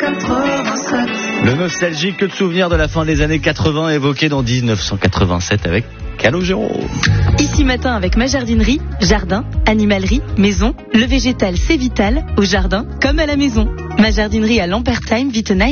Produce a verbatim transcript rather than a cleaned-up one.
quatre-vingt-sept. Le nostalgique que de souvenirs de la fin des années quatre-vingts évoqué dans dix-neuf cent quatre-vingt-sept avec Calogero. Ici matin avec ma jardinerie, jardin, animalerie, maison, le végétal c'est vital, au jardin comme à la maison. Ma jardinerie à Lampertheim, Wittenheim.